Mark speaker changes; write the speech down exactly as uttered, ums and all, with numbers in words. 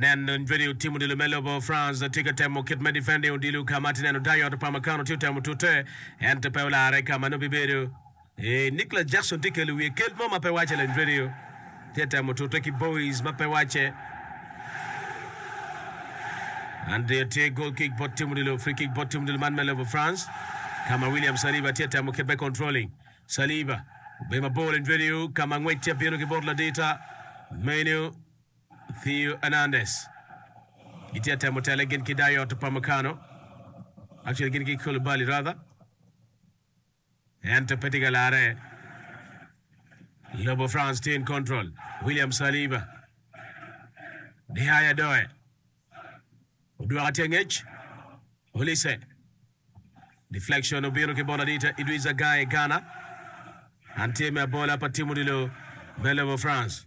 Speaker 1: Men video timu de Melo France tika temo kit me defende undilu kamatineno dayo to pamakano timo tute ente peula reka manu biberu e Nicholas Jackson tika lu kel mo mape wache le video tete mo tute ki boys mape wache and they take goal kick bot timu de free kick bot timu de man Melo France kama William Saliba tete mo kit be controlling Saliba bema ball in video kama ngwete bino ki bot la data menu Theo Hernandez. Itiata Motele gen Kidayo to Pamakano. Actually gen ki Koulibaly rather. And to Petigalare. Lobo France in control. William Saliba. Dihaya Doe. Uduatengage. Ulise. Deflection of Biro Kibonadita. Idrissa Gueye Ghana. And Tema Bola Patimudilo. Belo France.